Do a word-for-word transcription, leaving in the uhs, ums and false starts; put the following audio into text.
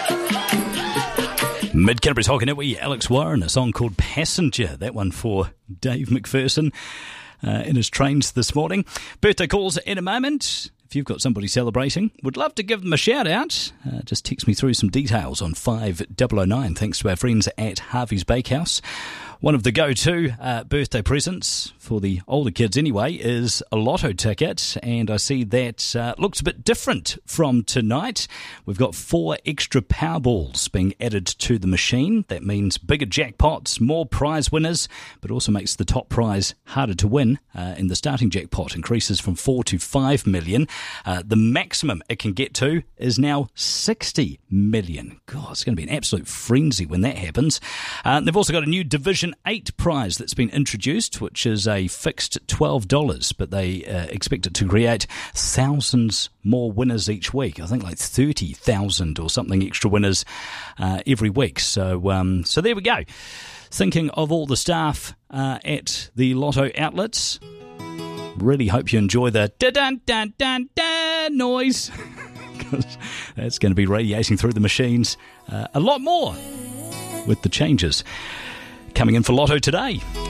Mid Canterbury's Hockey Network, Alex Warren, a song called Passenger. That one for Dave McPherson uh, in his trains this morning. Birthday calls in a moment. If you've got somebody celebrating, would love to give them a shout out. Uh, just text me through some details on five oh oh nine. Thanks to our friends at Harvey's Bakehouse. One of the go-to uh, birthday presents for the older kids anyway is a lotto ticket, and I see that uh, looks a bit different from tonight. We've got four extra Powerballs being added to the machine. That means bigger jackpots, more prize winners, but also makes the top prize harder to win. Uh, and the starting jackpot increases from four to five million. Uh, the maximum it can get to is now sixty million. God, it's going to be an absolute frenzy when that happens. Uh, they've also got a new Division eight prize that's been introduced, which is a fixed twelve dollars, but they uh, expect it to create thousands more winners each week. I think like thirty thousand or something extra winners uh, every week. So, um, so there we go. Thinking of all the staff uh, at the Lotto outlets, really hope you enjoy the da-dun-dun-dun-dun noise, because that's going to be radiating through the machines uh, a lot more with the changes coming in for Lotto today.